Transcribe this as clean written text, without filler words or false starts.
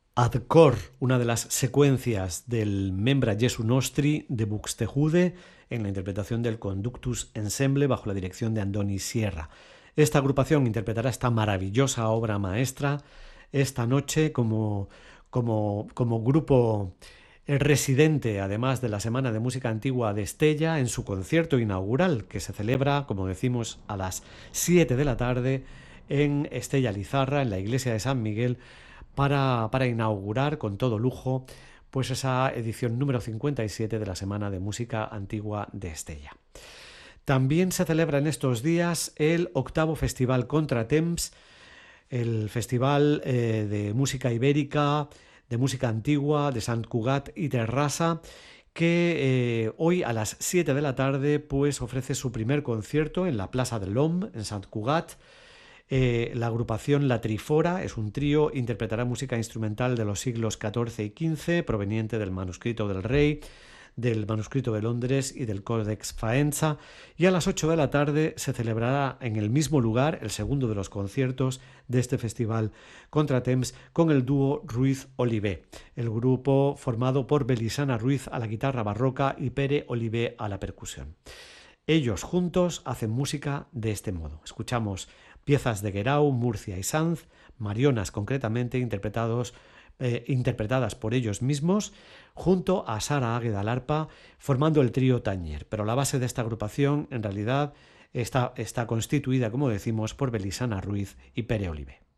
Adcor, una de las secuencias del Membra Jesu Nostri de Buxtehude en la interpretación del Conductus Ensemble bajo la dirección de Andoni Sierra. Esta agrupación interpretará esta maravillosa obra maestra esta noche como grupo residente, además de la Semana de Música Antigua de Estella, en su concierto inaugural que se celebra, como decimos, a las 7 de la tarde en Estella Lizarra, en la iglesia de San Miguel, para inaugurar con todo lujo pues esa edición número 57 de la Semana de Música Antigua de Estella. También se celebra en estos días el octavo Festival Contratemps, el festival de música ibérica, de música antigua, de Sant Cugat y Terrassa, que hoy a las 7 de la tarde pues ofrece su primer concierto en la Plaza de l'Hom, en Sant Cugat. La agrupación La Trifora es un trío, interpretará música instrumental de los siglos XIV y XV, proveniente del manuscrito del Rey, del manuscrito de Londres y del Codex Faenza, y a las 8 de la tarde se celebrará en el mismo lugar el segundo de los conciertos de este festival Contratemps con el dúo Ruiz-Olivé, el grupo formado por Belisana Ruiz a la guitarra barroca y Pere Olivé a la percusión. Ellos juntos hacen música de este modo. Escuchamos piezas de Guerau, Murcia y Sanz, marionas concretamente, interpretadas por ellos mismos, junto a Sara Águeda al arpa, formando el trío Tañer. Pero la base de esta agrupación, en realidad, está constituida, como decimos, por Belisana Ruiz y Pere Olivé.